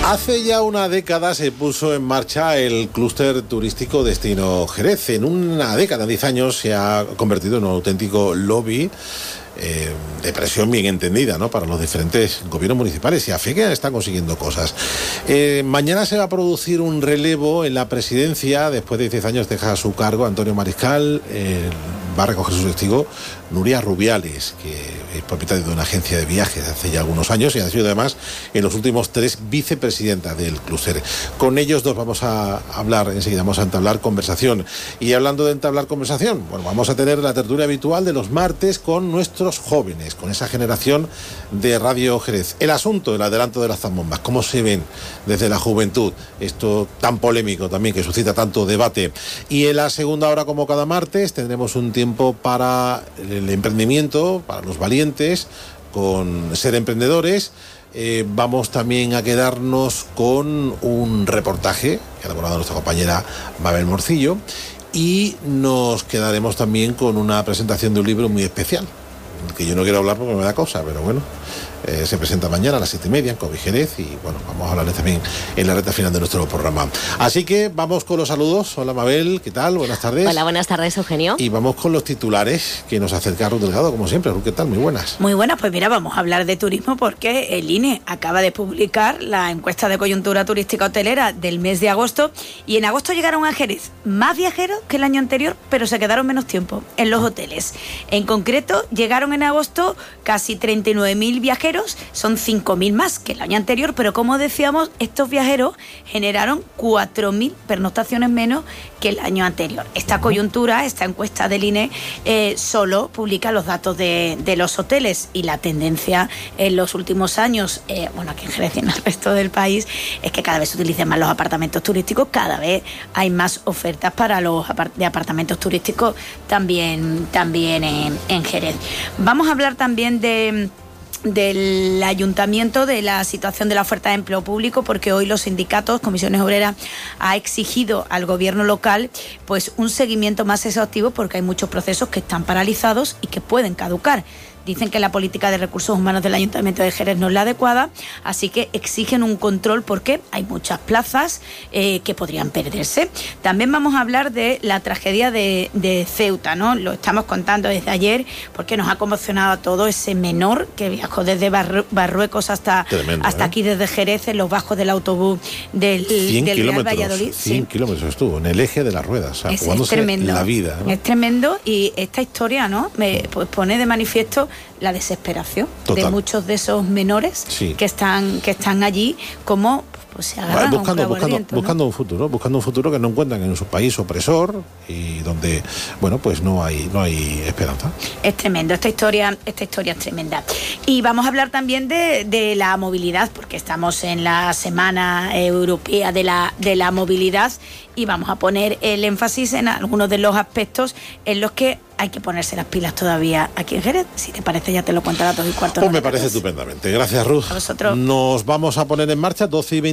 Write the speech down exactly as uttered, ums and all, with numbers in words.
Hace ya una década se puso en marcha el clúster turístico Destino Jerez. En una década, diez años, se ha convertido en un auténtico lobby eh, de presión bien entendida, ¿no?, para los diferentes gobiernos municipales, y a fe que están consiguiendo cosas. Eh, mañana se va a producir un relevo en la presidencia. Después de diez años deja su cargo Antonio Mariscal. Eh, va a recoger su testigo Nuria Rubiales, que es propietaria de una agencia de viajes hace ya algunos años y ha sido además en los últimos tres vicepresidenta del clúster. Con ellos dos vamos a hablar enseguida, vamos a entablar conversación. Y hablando de entablar conversación, bueno, vamos a tener la tertulia habitual de los martes con nuestros jóvenes, con esa generación de Radio Jerez. El asunto del adelanto de las zambombas, cómo se ven desde la juventud, esto tan polémico también que suscita tanto debate. Y en la segunda hora, como cada martes, tendremos un tiempo para el emprendimiento, para los valientes, con Ser Emprendedores. Eh, vamos también a quedarnos con un reportaje que ha elaborado nuestra compañera Mabel Morcillo, y nos quedaremos también con una presentación de un libro muy especial, que yo no quiero hablar porque me da cosa, pero bueno, eh, se presenta mañana a las siete y media en Covid Jerez, y bueno, vamos a hablarles también en la recta final de nuestro programa. Así que vamos con los saludos. Hola Mabel, ¿qué tal? Buenas tardes. Hola, buenas tardes, Eugenio. Y vamos con los titulares que nos acerca Ruth Delgado, como siempre. Ruth, ¿qué tal? Muy buenas. Muy buenas, pues mira, vamos a hablar de turismo porque el I N E acaba de publicar la encuesta de coyuntura turística hotelera del mes de agosto, y en agosto llegaron a Jerez más viajeros que el año anterior, pero se quedaron menos tiempo en los hoteles. En concreto, llegaron en agosto casi treinta y nueve mil viajeros, son cinco mil más que el año anterior, pero como decíamos, estos viajeros generaron cuatro mil pernoctaciones menos que el año anterior. Esta coyuntura, esta encuesta del I N E, eh, solo publica los datos de, de los hoteles, y la tendencia en los últimos años, eh, bueno, aquí en Jerez y en el resto del país, es que cada vez se utilizan más los apartamentos turísticos, cada vez hay más ofertas para los apart- de apartamentos turísticos también, también en, en Jerez. Vamos a hablar también de... del ayuntamiento, de la situación de la oferta de empleo público, porque hoy los sindicatos, Comisiones Obreras, ha exigido al gobierno local pues un seguimiento más exhaustivo, porque hay muchos procesos que están paralizados y que pueden caducar. Dicen que la política de recursos humanos del Ayuntamiento de Jerez no es la adecuada, así que exigen un control porque hay muchas plazas eh, que podrían perderse. También vamos a hablar de la tragedia de, de Ceuta, ¿no? Lo estamos contando desde ayer porque nos ha conmocionado a todos ese menor que viajó desde Barru- Marruecos hasta, Tremendo, hasta ¿eh? aquí desde Jerez, en los bajos del autobús del, del Real Valladolid. cien Sí. kilómetros estuvo en el eje de las ruedas, o sea, Es, es jugándose tremendo, la vida, ¿no? Es tremendo, y esta historia, ¿no?, me pues pone de manifiesto la desesperación Total. de muchos de esos menores Sí. que están que están allí, como pues se agarran buscando, a un clavo buscando, ardiente, ¿no? buscando un futuro, buscando un futuro que no encuentran en su país opresor, y donde, bueno, pues no hay, no hay esperanza. Es tremendo, esta historia, esta historia es tremenda. Y vamos a hablar también de, de la movilidad, porque estamos en la Semana Europea de la, de la Movilidad, y vamos a poner el énfasis en algunos de los aspectos en los que hay que ponerse las pilas todavía aquí en Jerez. Si te parece, ya te lo cuento a las dos y cuarto. Pues me parece estupendamente. Gracias, Ruth. A vosotros. Nos vamos a poner en marcha doce y veinte.